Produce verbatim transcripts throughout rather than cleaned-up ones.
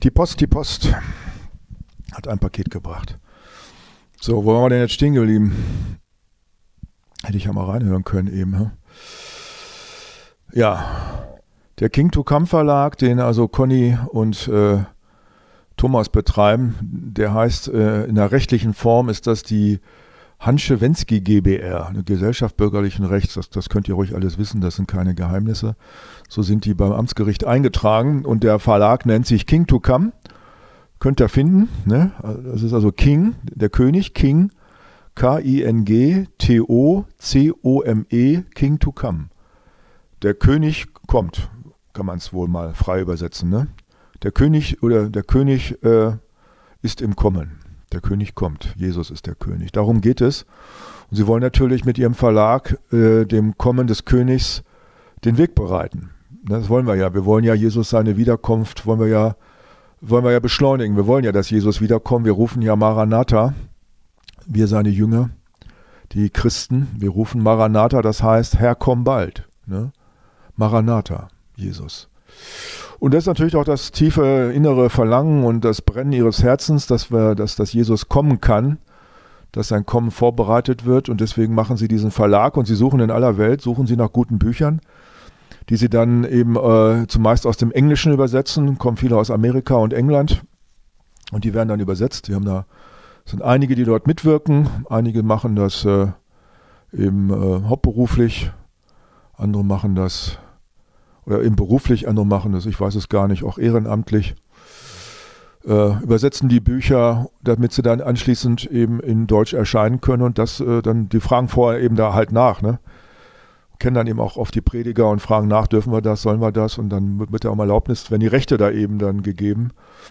Die Post, die Post hat ein Paket gebracht. So, wo waren wir denn jetzt stehen geblieben? Hätte ich ja mal reinhören können eben. Hm? Ja, der King to Come Verlag, den also Conny und äh, Thomas betreiben, der heißt, äh, in der rechtlichen Form ist das die Hanschewensky GbR, eine Gesellschaft bürgerlichen Rechts. Das, das könnt ihr ruhig alles wissen, das sind keine Geheimnisse. So sind die beim Amtsgericht eingetragen und der Verlag nennt sich King to Come. Könnt ihr finden, ne? Das ist also King, der König, King, K I N G T O C O M E, King to Come. Der König kommt, kann man es wohl mal frei übersetzen, ne? Der König oder der König äh, ist im Kommen. Der König kommt. Jesus ist der König. Darum geht es. Und sie wollen natürlich mit ihrem Verlag äh, dem Kommen des Königs den Weg bereiten. Das wollen wir ja. Wir wollen ja Jesus seine Wiederkunft, wollen wir ja, wollen wir ja beschleunigen. Wir wollen ja, dass Jesus wiederkommt. Wir rufen ja Maranatha, wir seine Jünger, die Christen. Wir rufen Maranatha, das heißt, Herr, komm bald. Ne? Maranatha, Jesus. Und das ist natürlich auch das tiefe innere Verlangen und das Brennen ihres Herzens, dass, wir, dass, dass Jesus kommen kann, dass sein Kommen vorbereitet wird. Und deswegen machen sie diesen Verlag und sie suchen in aller Welt, suchen sie nach guten Büchern, die sie dann eben äh, zumeist aus dem Englischen übersetzen. Kommen viele aus Amerika und England und die werden dann übersetzt. Die haben da, es sind einige, die dort mitwirken. Einige machen das äh, eben äh, hauptberuflich, andere machen das oder eben beruflich, andere machen das, ich weiß es gar nicht, auch ehrenamtlich, äh, übersetzen die Bücher, damit sie dann anschließend eben in Deutsch erscheinen können und das äh, dann, die fragen vorher eben da halt nach, ne? Kennen dann eben auch oft die Prediger und fragen nach, dürfen wir das, sollen wir das und dann wird mit der Erlaubnis, wenn die Rechte da eben dann gegeben,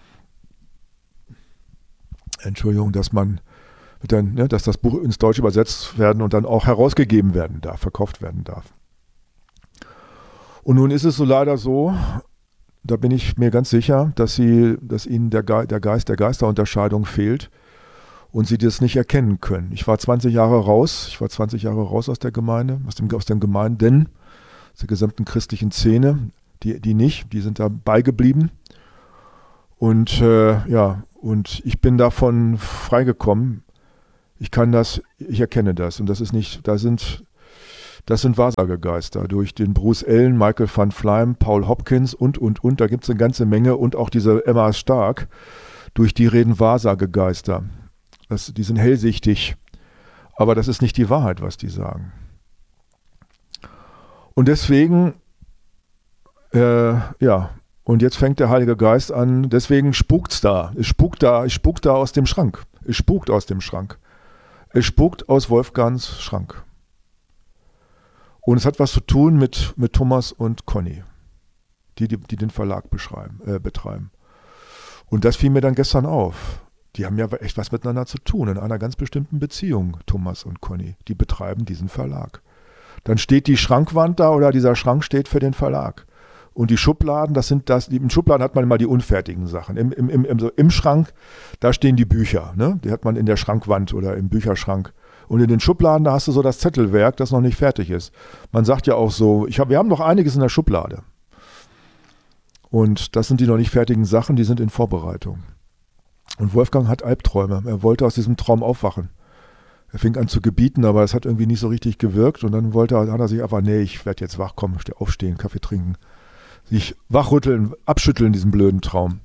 Entschuldigung, dass man, dann, ne, dass das Buch ins Deutsche übersetzt werden und dann auch herausgegeben werden darf, verkauft werden darf. Und nun ist es so leider so, da bin ich mir ganz sicher, dass sie, dass ihnen der, Ge- der Geist der Geisterunterscheidung fehlt und sie das nicht erkennen können. Ich war zwanzig Jahre raus, ich war zwanzig Jahre raus aus der Gemeinde, aus dem, aus dem Gemeinden, aus der gesamten christlichen Szene, die, die nicht, die sind da beigeblieben. Und äh, ja, und ich bin davon freigekommen. Ich kann das, ich erkenne das und das ist nicht, da sind Das sind Wahrsagegeister durch den Bruce Allen, Michael van Fleim, Paul Hopkins und, und, und. Da gibt es eine ganze Menge und auch diese Emma Stark. Durch die reden Wahrsagegeister. Das, die sind hellsichtig. Aber das ist nicht die Wahrheit, was die sagen. Und deswegen, äh, ja, und jetzt fängt der Heilige Geist an. Deswegen spukt's da. Es spukt da, es spukt da aus dem Schrank. Es spukt aus dem Schrank. Es spukt aus Wolfgangs Schrank. Und es hat was zu tun mit, mit Thomas und Conny, die, die, die den Verlag beschreiben, äh, betreiben. Und das fiel mir dann gestern auf. Die haben ja echt was miteinander zu tun, in einer ganz bestimmten Beziehung, Thomas und Conny. Die betreiben diesen Verlag. Dann steht die Schrankwand da oder dieser Schrank steht für den Verlag. Und die Schubladen, das sind das, in Schubladen hat man immer die unfertigen Sachen. Im, im, im, im, so im Schrank, da stehen die Bücher, ne? Die hat man in der Schrankwand oder im Bücherschrank. Und in den Schubladen, da hast du so das Zettelwerk, das noch nicht fertig ist. Man sagt ja auch so, ich hab, wir haben noch einiges in der Schublade. Und das sind die noch nicht fertigen Sachen, die sind in Vorbereitung. Und Wolfgang hat Albträume. Er wollte aus diesem Traum aufwachen. Er fing an zu gebieten, aber es hat irgendwie nicht so richtig gewirkt. Und dann wollte er, hat er sich einfach, nee, ich werde jetzt wach, komm, aufstehen, Kaffee trinken. Sich wachrütteln, abschütteln, diesen blöden Traum.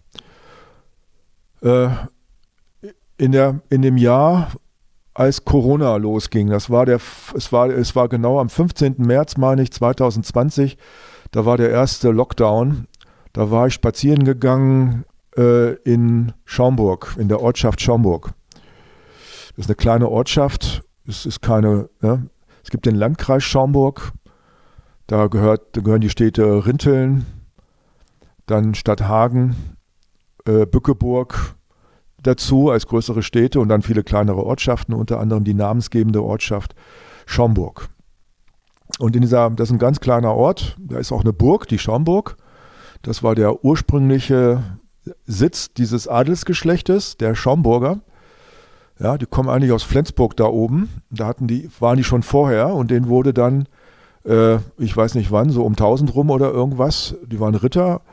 Äh, in, der, in dem Jahr, als Corona losging, das war der, es war, es war genau am fünfzehnten März, meine ich, zwanzig zwanzig, da war der erste Lockdown. Da war ich spazieren gegangen äh, in Schaumburg, in der Ortschaft Schaumburg. Das ist eine kleine Ortschaft, es ist keine, ja, es gibt den Landkreis Schaumburg, da, gehört, da gehören die Städte Rinteln, dann Stadthagen, äh, Bückeburg dazu als größere Städte und dann viele kleinere Ortschaften, unter anderem die namensgebende Ortschaft Schaumburg. Und in dieser, das ist ein ganz kleiner Ort, da ist auch eine Burg, die Schaumburg. Das war der ursprüngliche Sitz dieses Adelsgeschlechtes, der Schaumburger. Ja, die kommen eigentlich aus Flensburg da oben. Da hatten die, waren die schon vorher und denen wurde dann, äh, ich weiß nicht wann, so um tausend rum oder irgendwas, die waren Ritter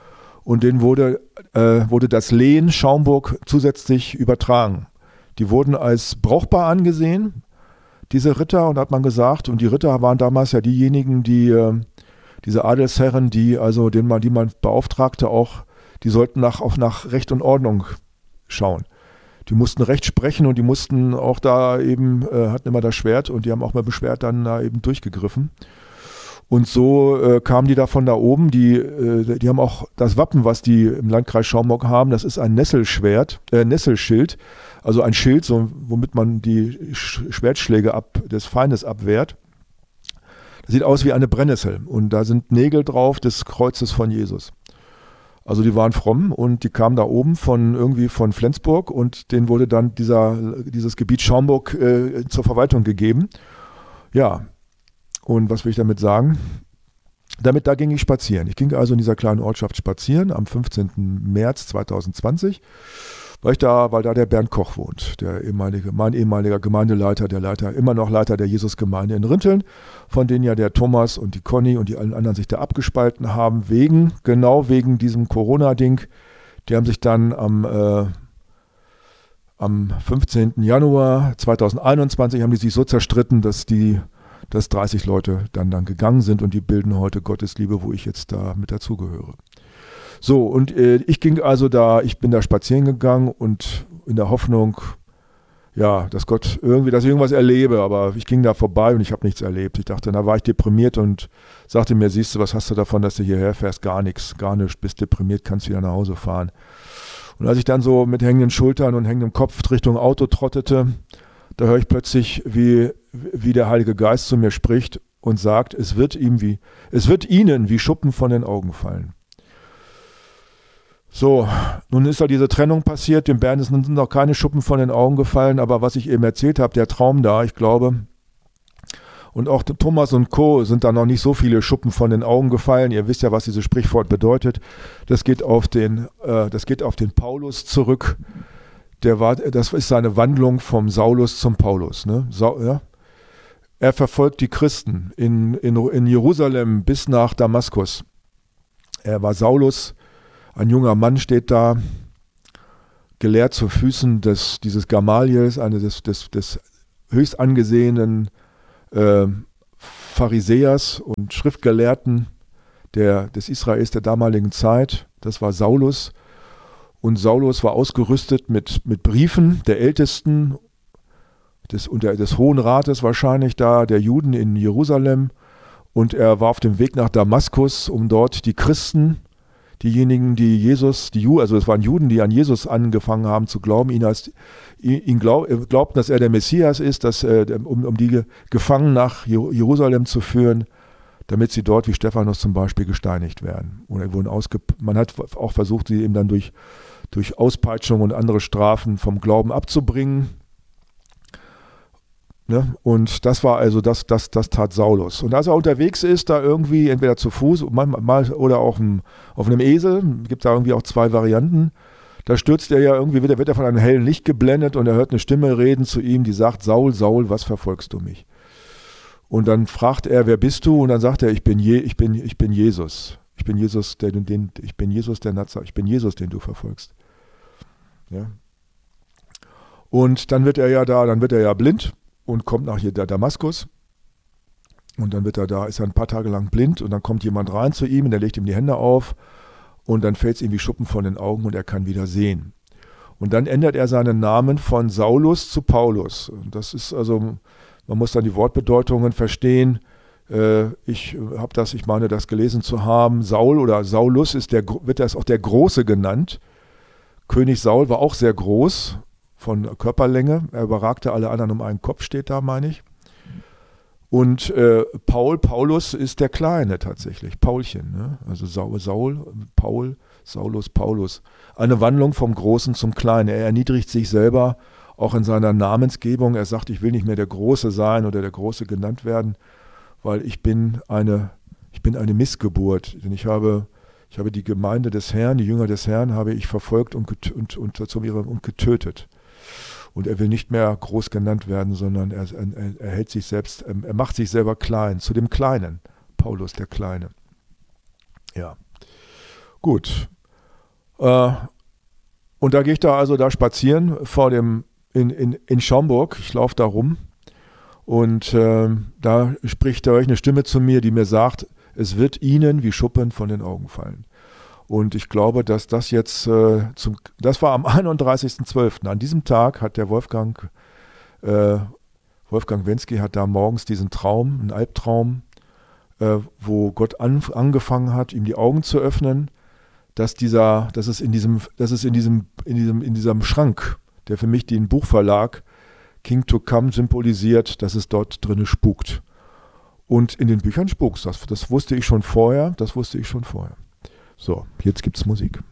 und denen wurde, äh, wurde das Lehen Schaumburg zusätzlich übertragen. Die wurden als brauchbar angesehen, diese Ritter, und hat man gesagt, und die Ritter waren damals ja diejenigen, die, äh, diese Adelsherren, die also, denen man, die man beauftragte, auch, die sollten nach, auch nach Recht und Ordnung schauen. Die mussten Recht sprechen und die mussten auch da eben, äh, hatten immer das Schwert und die haben auch mal beschwert dann da eben durchgegriffen. Und so äh, kamen die da von da oben, die, äh, die haben auch das Wappen, was die im Landkreis Schaumburg haben, das ist ein Nesselschwert, äh, Nesselschild, also ein Schild, so, womit man die Sch- Schwertschläge ab, des Feindes abwehrt. Das sieht aus wie eine Brennnessel und da sind Nägel drauf des Kreuzes von Jesus. Also die waren fromm und die kamen da oben von irgendwie von Flensburg und denen wurde dann dieser, dieses Gebiet Schaumburg äh, zur Verwaltung gegeben. Ja, und was will ich damit sagen? Damit, da ging ich spazieren. Ich ging also in dieser kleinen Ortschaft spazieren am fünfzehnten März zweitausendzwanzig, weil ich da, weil da der Bernd Koch wohnt, der ehemalige, mein ehemaliger Gemeindeleiter, der Leiter, immer noch Leiter der Jesusgemeinde in Rinteln, von denen ja der Thomas und die Conny und die allen anderen sich da abgespalten haben, wegen, genau wegen diesem Corona-Ding. Die haben sich dann am, äh, am fünfzehnten Januar zweitausendeinundzwanzig haben die sich so zerstritten, dass die dass dreißig Leute dann, dann gegangen sind und die bilden heute Gottesliebe, wo ich jetzt da mit dazugehöre. So, und äh, ich ging also da, ich bin da spazieren gegangen und in der Hoffnung, ja, dass Gott irgendwie, dass ich irgendwas erlebe, aber ich ging da vorbei und ich habe nichts erlebt. Ich dachte, da war ich deprimiert und sagte mir, siehst du, was hast du davon, dass du hierher fährst? Gar nichts, gar nichts, bist deprimiert, kannst wieder nach Hause fahren. Und als ich dann so mit hängenden Schultern und hängendem Kopf Richtung Auto trottete, da höre ich plötzlich, wie, wie der Heilige Geist zu mir spricht und sagt, es wird ihm wie, es wird ihnen wie Schuppen von den Augen fallen. So, nun ist da diese Trennung passiert, dem Bernd sind noch keine Schuppen von den Augen gefallen, aber was ich eben erzählt habe, der Traum da, ich glaube, und auch Thomas und Co. sind da noch nicht so viele Schuppen von den Augen gefallen. Ihr wisst ja, was dieses Sprichwort bedeutet. Das geht auf den, äh, das geht auf den Paulus zurück. Der war, das ist seine Wandlung vom Saulus zum Paulus. Ne? Sa, ja? Er verfolgt die Christen in, in, in Jerusalem bis nach Damaskus. Er war Saulus, ein junger Mann steht da, gelehrt zu Füßen des, dieses Gamaliels, eines des, des, des höchst angesehenen äh, Pharisäers und Schriftgelehrten der, des Israels der damaligen Zeit. Das war Saulus. Und Saulus war ausgerüstet mit, mit Briefen der Ältesten des, und der, des Hohen Rates wahrscheinlich da, der Juden in Jerusalem. Und er war auf dem Weg nach Damaskus, um dort die Christen, diejenigen, die Jesus, die Ju, also es waren Juden, die an Jesus angefangen haben zu glauben, ihn, als, ihn glaub, glaubten, dass er der Messias ist, dass, äh, um, um die Gefangenen nach Jerusalem zu führen, damit sie dort, wie Stephanus zum Beispiel, gesteinigt werden. Oder wurden ausge, man hat auch versucht, sie eben dann durch durch Auspeitschung und andere Strafen vom Glauben abzubringen. Ne? Und das war also, das, das, das tat Saulus. Und als er unterwegs ist, da irgendwie entweder zu Fuß mal, oder auch ein, auf einem Esel, gibt da irgendwie auch zwei Varianten, da stürzt er ja irgendwie, wird er, wird er von einem hellen Licht geblendet und er hört eine Stimme reden zu ihm, die sagt, Saul, Saul, was verfolgst du mich? Und dann fragt er, wer bist du? Und dann sagt er, ich bin, Je, ich bin, ich bin Jesus. Ich bin Jesus, der, den, ich bin Jesus der Nazareth, ich bin Jesus, den du verfolgst. Ja. Und dann wird er ja da, dann wird er ja blind und kommt nach hier der Damaskus. Und dann wird er da, ist er ein paar Tage lang blind und dann kommt jemand rein zu ihm und der legt ihm die Hände auf und dann fällt es ihm wie Schuppen von den Augen und er kann wieder sehen. Und dann ändert er seinen Namen von Saulus zu Paulus. Und das ist also, man muss dann die Wortbedeutungen verstehen. Ich habe das, ich meine, das gelesen zu haben. Saul oder Saulus ist der, wird das auch der Große genannt. König Saul war auch sehr groß von Körperlänge. Er überragte alle anderen um einen Kopf, steht da, meine ich. Und äh, Paul, Paulus ist der Kleine tatsächlich, Paulchen. Ne? Also Saul, Saul, Paul, Saulus, Paulus. Eine Wandlung vom Großen zum Kleinen. Er erniedrigt sich selber auch in seiner Namensgebung. Er sagt, ich will nicht mehr der Große sein oder der Große genannt werden, weil ich bin eine, ich bin eine Missgeburt. Denn ich habe, ich habe die Gemeinde des Herrn, die Jünger des Herrn, habe ich verfolgt und, get- und, und, und getötet. Und er will nicht mehr groß genannt werden, sondern er, er, er hält sich selbst, er macht sich selber klein, zu dem Kleinen. Paulus, der Kleine. Ja, gut. Äh, und da gehe ich da also da spazieren vor dem, in, in, in Schaumburg. Ich laufe da rum und äh, da spricht da eine Stimme zu mir, die mir sagt, es wird Ihnen wie Schuppen von den Augen fallen. Und ich glaube, dass das jetzt, äh, zum, das war am einunddreißigsten zwölften An diesem Tag hat der Wolfgang, äh, Wolfgang Wensky hat da morgens diesen Traum, einen Albtraum, äh, wo Gott an, angefangen hat, ihm die Augen zu öffnen, dass dieser, dass es in diesem, dass es in diesem, in diesem, in diesem Schrank, der für mich den Buchverlag King to Come symbolisiert, dass es dort drinne spukt. Und in den Büchern spukt das. Das wusste ich schon vorher, das wusste ich schon vorher. So, jetzt gibt's Musik.